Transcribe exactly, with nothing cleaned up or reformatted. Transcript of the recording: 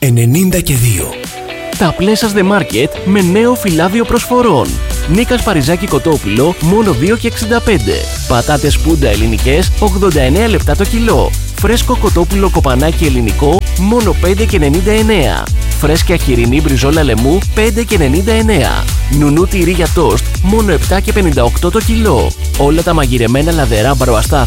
ενενήντα και δύο. Τα Πλέσας The Market με νέο φυλάδιο προσφορών. Νίκας Παριζάκη κοτόπουλο μόνο δύο και εξήντα πέντε. Πατάτες πούντα ελληνικές ογδόντα εννέα λεπτά το κιλό. Φρέσκο κοτόπουλο κοπανάκι ελληνικό μόνο πέντε και ενενήντα εννέα. Φρέσκια χοιρινή μπριζόλα λεμού πέντε και ενενήντα εννέα. Νουνού τυρί για τόστ μόνο επτά και πενήντα οκτώ το κιλό. Όλα τα μαγειρεμένα λαδερά μπαροαστά